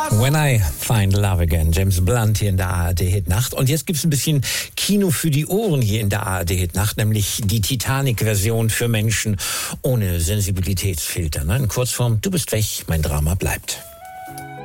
When I Find Love Again, James Blunt hier in der ARD-Hitnacht. Und jetzt gibt's ein bisschen Kino für die Ohren hier in der ARD-Hitnacht, nämlich die Titanic-Version für Menschen ohne Sensibilitätsfilter. In Kurzform, du bist weg, mein Drama bleibt.